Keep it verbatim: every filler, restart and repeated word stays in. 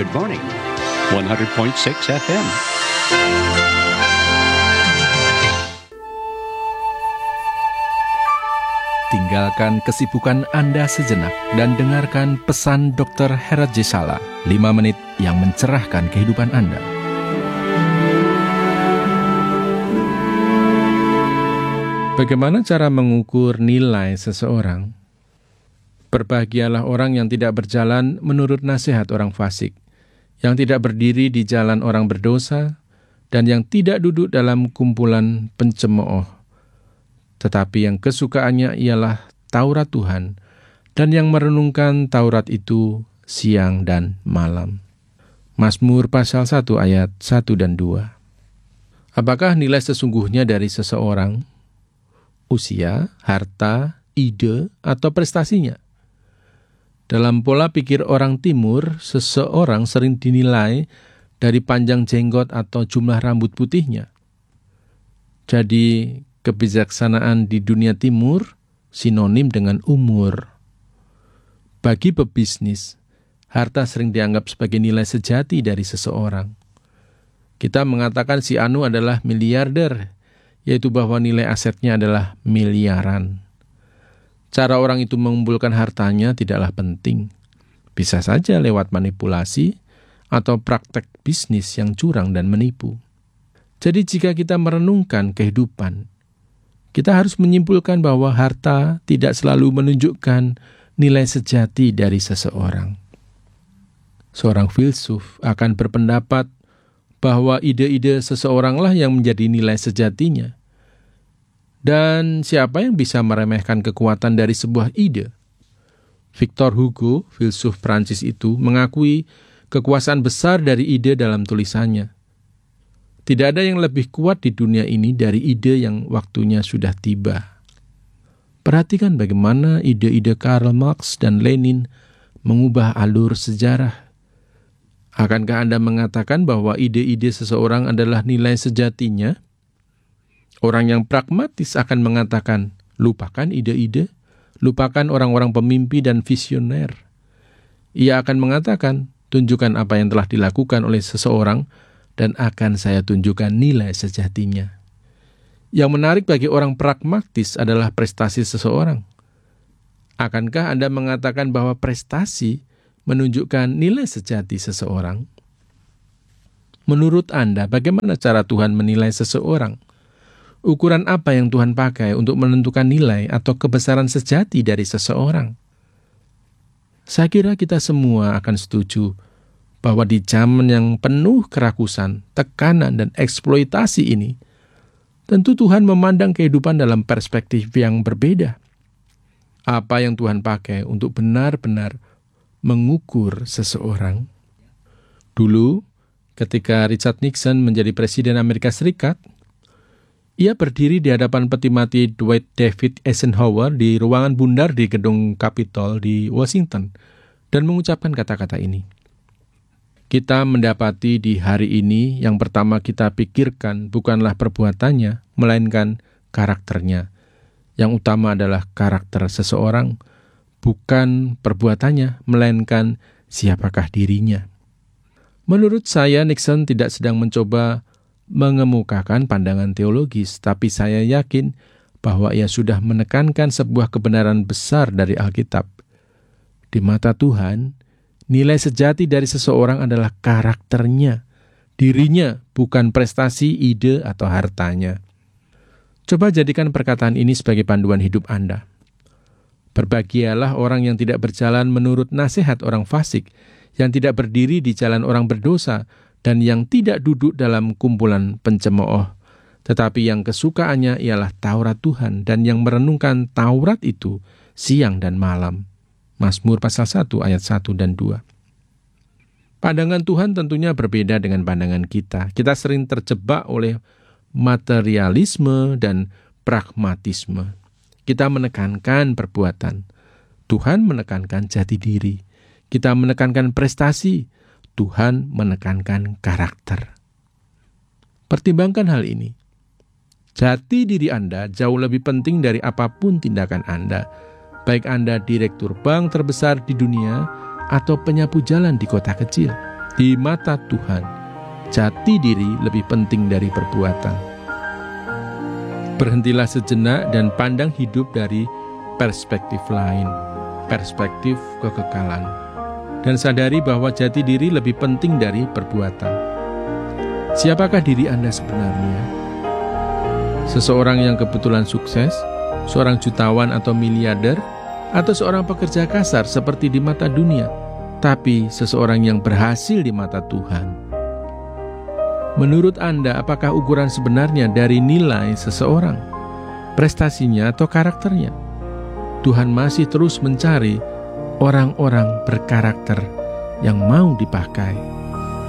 Good Morning, one hundred point six F M. Tinggalkan kesibukan Anda sejenak dan dengarkan pesan dokter Herat J. Sala, lima menit yang mencerahkan kehidupan Anda. Bagaimana cara mengukur nilai seseorang? Berbahagialah orang yang tidak berjalan menurut nasihat orang fasik, yang tidak berdiri di jalan orang berdosa, dan yang tidak duduk dalam kumpulan pencemooh. Tetapi yang kesukaannya ialah Taurat Tuhan, dan yang merenungkan Taurat itu siang dan malam. Mazmur pasal satu ayat satu dan dua. Apakah nilai sesungguhnya dari seseorang? Usia, harta, ide, atau prestasinya? Dalam pola pikir orang timur, seseorang sering dinilai dari panjang jenggot atau jumlah rambut putihnya. Jadi, kebijaksanaan di dunia timur sinonim dengan umur. Bagi pebisnis, harta sering dianggap sebagai nilai sejati dari seseorang. Kita mengatakan si Anu adalah miliarder, yaitu bahwa nilai asetnya adalah miliaran. Cara orang itu mengumpulkan hartanya tidaklah penting. Bisa saja lewat manipulasi atau praktek bisnis yang curang dan menipu. Jadi jika kita merenungkan kehidupan, kita harus menyimpulkan bahwa harta tidak selalu menunjukkan nilai sejati dari seseorang. Seorang filsuf akan berpendapat bahwa ide-ide seseoranglah yang menjadi nilai sejatinya. Dan siapa yang bisa meremehkan kekuatan dari sebuah ide? Victor Hugo, filsuf Prancis itu, mengakui kekuasaan besar dari ide dalam tulisannya. Tidak ada yang lebih kuat di dunia ini dari ide yang waktunya sudah tiba. Perhatikan bagaimana ide-ide Karl Marx dan Lenin mengubah alur sejarah. Akankah Anda mengatakan bahwa ide-ide seseorang adalah nilai sejatinya? Orang yang pragmatis akan mengatakan, lupakan ide-ide, lupakan orang-orang pemimpi dan visioner. Ia akan mengatakan, tunjukkan apa yang telah dilakukan oleh seseorang, dan akan saya tunjukkan nilai sejatinya. Yang menarik bagi orang pragmatis adalah prestasi seseorang. Akankah Anda mengatakan bahwa prestasi menunjukkan nilai sejati seseorang? Menurut Anda, bagaimana cara Tuhan menilai seseorang? Ukuran apa yang Tuhan pakai untuk menentukan nilai atau kebesaran sejati dari seseorang? Saya kira kita semua akan setuju bahwa di zaman yang penuh kerakusan, tekanan, dan eksploitasi ini, tentu Tuhan memandang kehidupan dalam perspektif yang berbeda. Apa yang Tuhan pakai untuk benar-benar mengukur seseorang? Dulu, ketika Richard Nixon menjadi Presiden Amerika Serikat, ia berdiri di hadapan peti mati Dwight David Eisenhower di ruangan bundar di gedung Capitol di Washington, dan mengucapkan kata-kata ini. Kita mendapati di hari ini yang pertama kita pikirkan bukanlah perbuatannya, melainkan karakternya. Yang utama adalah karakter seseorang, bukan perbuatannya, melainkan siapakah dirinya. Menurut saya, Nixon tidak sedang mencoba mengemukakan pandangan teologis, tapi saya yakin bahwa ia sudah menekankan sebuah kebenaran besar dari Alkitab. Di mata Tuhan, nilai sejati dari seseorang adalah karakternya, dirinya, bukan prestasi, ide, atau hartanya. Coba jadikan perkataan ini sebagai panduan hidup Anda. Berbahagialah orang yang tidak berjalan menurut nasihat orang fasik, yang tidak berdiri di jalan orang berdosa, dan yang tidak duduk dalam kumpulan pencemooh, tetapi yang kesukaannya ialah Taurat Tuhan, dan yang merenungkan Taurat itu siang dan malam. Mazmur pasal satu ayat satu dan dua. Pandangan Tuhan tentunya berbeda dengan pandangan kita. Kita sering terjebak oleh materialisme dan pragmatisme. Kita menekankan perbuatan. Tuhan menekankan jati diri. Kita menekankan prestasi. Tuhan menekankan karakter. Pertimbangkan hal ini. Jati diri Anda jauh lebih penting dari apapun tindakan Anda. Baik Anda direktur bank terbesar di dunia atau penyapu jalan di kota kecil. Di mata Tuhan, jati diri lebih penting dari perbuatan. Berhentilah sejenak dan pandang hidup dari perspektif lain, perspektif kekekalan, dan sadari bahwa jati diri lebih penting dari perbuatan. Siapakah diri Anda sebenarnya? Seseorang yang kebetulan sukses, seorang jutawan atau miliarder, atau seorang pekerja kasar seperti di mata dunia, tapi seseorang yang berhasil di mata Tuhan? Menurut Anda, apakah ukuran sebenarnya dari nilai seseorang, prestasinya atau karakternya? Tuhan masih terus mencari orang-orang berkarakter yang mau dipakai.